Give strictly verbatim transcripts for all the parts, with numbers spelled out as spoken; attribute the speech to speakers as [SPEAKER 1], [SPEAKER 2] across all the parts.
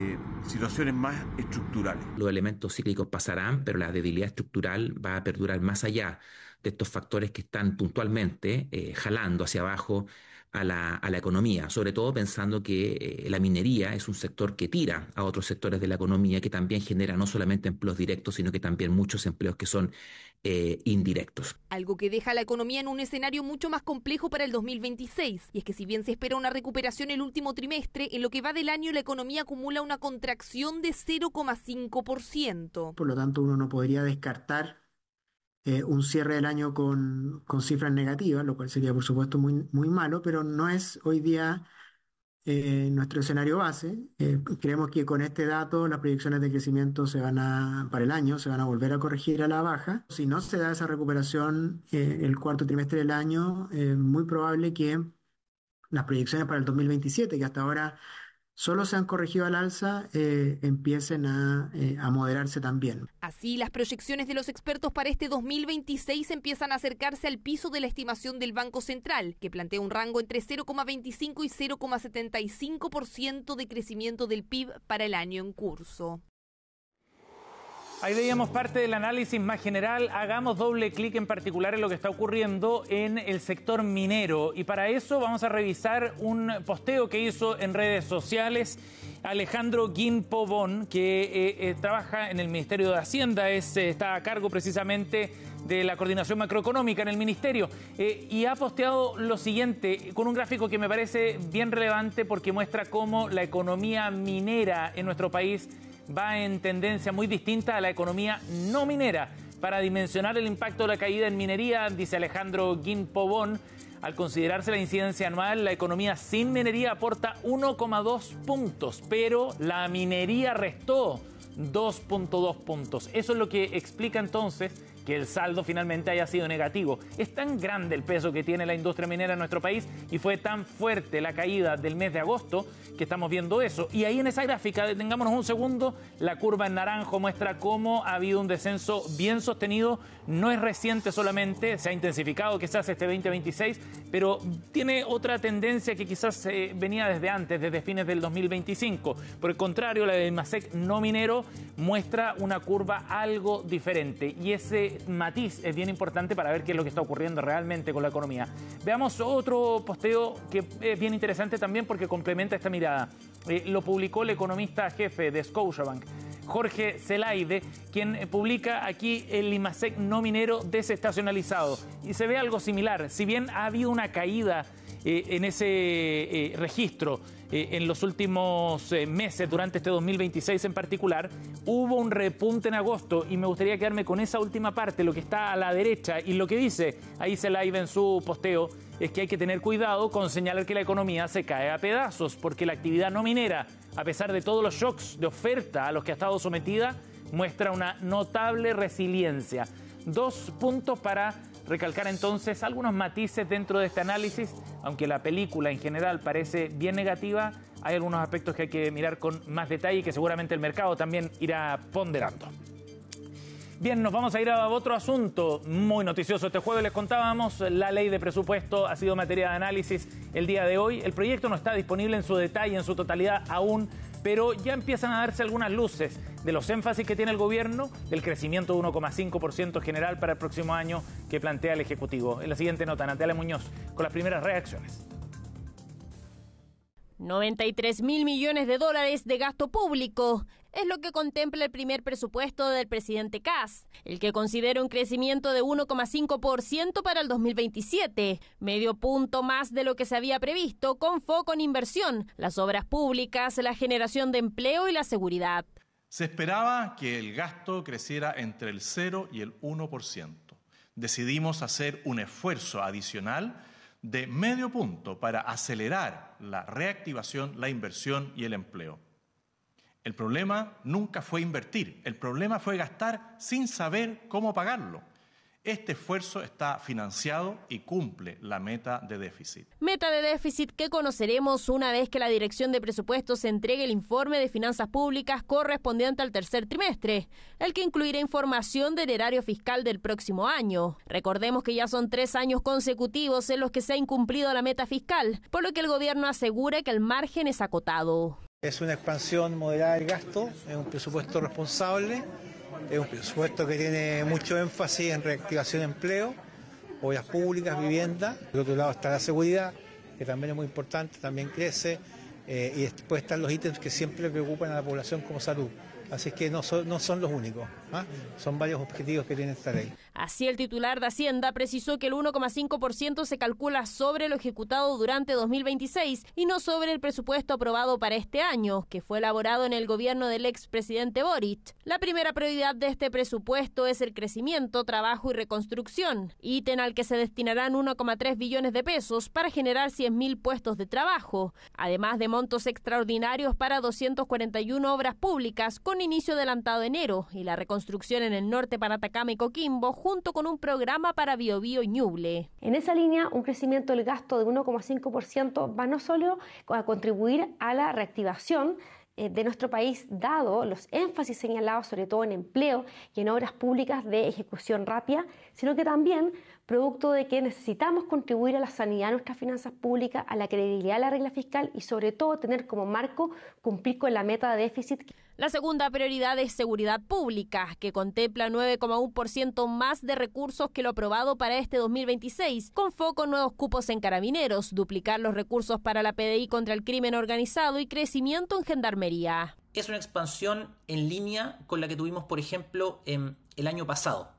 [SPEAKER 1] situaciones más estructurales.
[SPEAKER 2] Los elementos cíclicos pasarán, pero la debilidad estructural va a perdurar más allá de estos factores que están puntualmente eh, jalando hacia abajo a la, a la economía, sobre todo pensando que eh, la minería es un sector que tira a otros sectores de la economía, que también genera no solamente empleos directos, sino que también muchos empleos que son eh, indirectos.
[SPEAKER 3] Algo que deja a la economía en un escenario mucho más complejo para el dos mil veintiséis, y es que si bien se espera una recuperación el último trimestre, en lo que va del año la economía acumula una contracción de cero coma cinco por ciento.
[SPEAKER 4] Por lo tanto, uno no podría descartar eh, un cierre del año con, con cifras negativas, lo cual sería, por supuesto, muy, muy malo, pero no es hoy día eh, nuestro escenario base. Eh, creemos que con este dato las proyecciones de crecimiento se van a, para el año se van a volver a corregir a la baja. Si no se da esa recuperación eh, el cuarto trimestre del año, es eh, muy probable que las proyecciones para el dos mil veintisiete, que hasta ahora solo se han corregido al alza, eh, empiecen a, eh, a moderarse también.
[SPEAKER 3] Así, las proyecciones de los expertos para este dos mil veintiséis empiezan a acercarse al piso de la estimación del Banco Central, que plantea un rango entre cero coma veinticinco y cero coma setenta y cinco por ciento de crecimiento del P I B para el año en curso.
[SPEAKER 5] Ahí veíamos parte del análisis más general. Hagamos doble clic en particular en lo que está ocurriendo en el sector minero. Y para eso vamos a revisar un posteo que hizo en redes sociales Alejandro Guin-Pavón, que eh, eh, trabaja en el Ministerio de Hacienda, es, eh, está a cargo precisamente de la coordinación macroeconómica en el Ministerio. Eh, y ha posteado lo siguiente, con un gráfico que me parece bien relevante porque muestra cómo la economía minera en nuestro país va en tendencia muy distinta a la economía no minera. Para dimensionar el impacto de la caída en minería, dice Alejandro Guin-Pavón, al considerarse la incidencia anual, la economía sin minería aporta uno coma dos puntos, pero la minería restó dos coma dos puntos. Eso es lo que explica entonces que el saldo finalmente haya sido negativo. Es tan grande el peso que tiene la industria minera en nuestro país y fue tan fuerte la caída del mes de agosto que estamos viendo eso. Y ahí en esa gráfica, detengámonos un segundo, la curva en naranjo muestra cómo ha habido un descenso bien sostenido. No es reciente solamente, se ha intensificado quizás este veinte veintiséis, pero tiene otra tendencia que quizás eh, venía desde antes, desde fines del dos mil veinticinco. Por el contrario, la del MASEC no minero muestra una curva algo diferente y ese matiz es bien importante para ver qué es lo que está ocurriendo realmente con la economía. Veamos otro posteo que es bien interesante también porque complementa esta mirada. Eh, lo publicó el economista jefe de Scotiabank, Jorge Zelaide, quien publica aquí el IMASEC no minero desestacionalizado. Y se ve algo similar. Si bien ha habido una caída eh, en ese eh, registro eh, en los últimos eh, meses, durante este dos mil veintiséis en particular, hubo un repunte en agosto y me gustaría quedarme con esa última parte, lo que está a la derecha y lo que dice ahí Zelaide en su posteo es que hay que tener cuidado con señalar que la economía se cae a pedazos, porque la actividad no minera, a pesar de todos los shocks de oferta a los que ha estado sometida, muestra una notable resiliencia. Dos puntos para recalcar entonces algunos matices dentro de este análisis. Aunque la película en general parece bien negativa, hay algunos aspectos que hay que mirar con más detalle y que seguramente el mercado también irá ponderando. Bien, nos vamos a ir a otro asunto muy noticioso. Este jueves les contábamos, la ley de presupuesto ha sido materia de análisis el día de hoy. El proyecto no está disponible en su detalle, en su totalidad aún, pero ya empiezan a darse algunas luces de los énfasis que tiene el gobierno, del crecimiento de uno coma cinco por ciento general para el próximo año que plantea el Ejecutivo. En la siguiente nota, Natalia Muñoz, con las primeras reacciones.
[SPEAKER 6] noventa y tres mil millones de dólares de gasto público es lo que contempla el primer presupuesto del presidente Kast, el que considera un crecimiento de uno coma cinco por ciento para el dos mil veintisiete, medio punto más de lo que se había previsto, con foco en inversión, las obras públicas, la generación de empleo y la seguridad.
[SPEAKER 7] Se esperaba que el gasto creciera entre el cero y el uno por ciento. Decidimos hacer un esfuerzo adicional de medio punto para acelerar la reactivación, la inversión y el empleo. El problema nunca fue invertir, el problema fue gastar sin saber cómo pagarlo. Este esfuerzo está financiado y cumple la meta de déficit.
[SPEAKER 6] Meta de déficit que conoceremos una vez que la Dirección de Presupuestos entregue el informe de finanzas públicas correspondiente al tercer trimestre, el que incluirá información del erario fiscal del próximo año. Recordemos que ya son tres años consecutivos en los que se ha incumplido la meta fiscal, por lo que el gobierno asegura que el margen es acotado.
[SPEAKER 8] Es una expansión moderada del gasto, es un presupuesto responsable, es un presupuesto que tiene mucho énfasis en reactivación de empleo, obras públicas, vivienda. Por otro lado está la seguridad, que también es muy importante, también crece, eh, y después están los ítems que siempre preocupan a la población como salud. Así que no son, no son los únicos, ¿ah? Son varios objetivos que tiene esta ley.
[SPEAKER 6] Así, el titular de Hacienda precisó que el uno coma cinco por ciento se calcula sobre lo ejecutado durante dos mil veintiséis y no sobre el presupuesto aprobado para este año, que fue elaborado en el gobierno del expresidente Boric. La primera prioridad de este presupuesto es el crecimiento, trabajo y reconstrucción, ítem al que se destinarán uno coma tres billones de pesos para generar cien mil puestos de trabajo, además de montos extraordinarios para doscientas cuarenta y una obras públicas con inicio adelantado enero y la reconstrucción en el norte para Atacama y Coquimbo, junto con un programa para Biobío y Ñuble.
[SPEAKER 9] En esa línea, un crecimiento del gasto de uno coma cinco por ciento va no solo a contribuir a la reactivación de nuestro país, dado los énfasis señalados sobre todo en empleo y en obras públicas de ejecución rápida, sino que también producto de que necesitamos contribuir a la sanidad de nuestras finanzas públicas, a la credibilidad de la regla fiscal y sobre todo tener como marco cumplir con la meta de déficit.
[SPEAKER 6] La segunda prioridad es seguridad pública, que contempla nueve coma uno por ciento más de recursos que lo aprobado para este dos mil veintiséis, con foco en nuevos cupos en carabineros, duplicar los recursos para la P D I contra el crimen organizado y crecimiento en gendarmería.
[SPEAKER 10] Es una expansión en línea con la que tuvimos, por ejemplo, en el año pasado.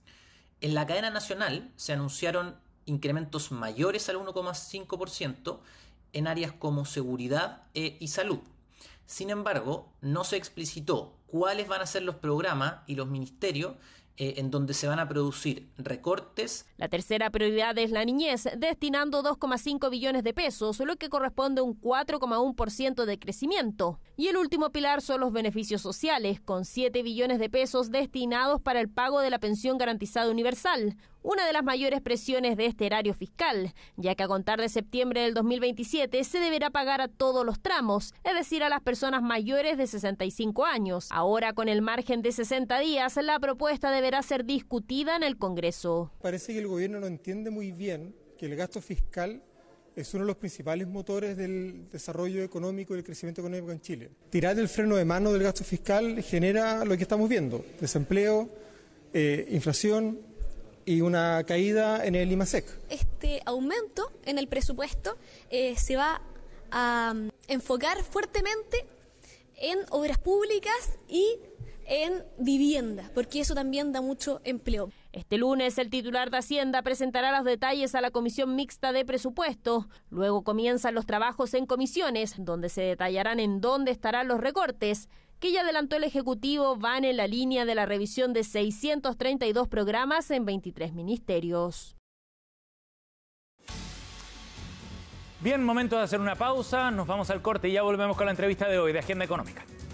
[SPEAKER 10] En la cadena nacional se anunciaron incrementos mayores al uno coma cinco por ciento en áreas como seguridad eh, y salud. Sin embargo, no se explicitó cuáles van a ser los programas y los ministerios eh, en donde se van a producir recortes.
[SPEAKER 6] La tercera prioridad es la niñez, destinando dos coma cinco billones de pesos, lo que corresponde a un cuatro coma uno por ciento de crecimiento. Y el último pilar son los beneficios sociales, con siete billones de pesos destinados para el pago de la pensión garantizada universal, una de las mayores presiones de este erario fiscal, ya que a contar de septiembre del dos mil veintisiete se deberá pagar a todos los tramos, es decir, a las personas mayores de sesenta y cinco años. Ahora, con el margen de sesenta días, la propuesta deberá ser discutida en el Congreso.
[SPEAKER 11] Parece que el gobierno no entiende muy bien que el gasto fiscal es uno de los principales motores del desarrollo económico y del crecimiento económico en Chile. Tirar el freno de mano del gasto fiscal genera lo que estamos viendo: desempleo, eh, inflación y una caída en el IMASEC.
[SPEAKER 12] Este aumento en el presupuesto eh, se va a um, enfocar fuertemente en obras públicas y en vivienda, porque eso también da mucho empleo.
[SPEAKER 6] Este lunes el titular de Hacienda presentará los detalles a la Comisión Mixta de Presupuesto. Luego comienzan los trabajos en comisiones, donde se detallarán en dónde estarán los recortes, que ya adelantó el Ejecutivo van en la línea de la revisión de seiscientos treinta y dos programas en veintitrés ministerios.
[SPEAKER 5] Bien, momento de hacer una pausa, nos vamos al corte y ya volvemos con la entrevista de hoy de Agenda Económica.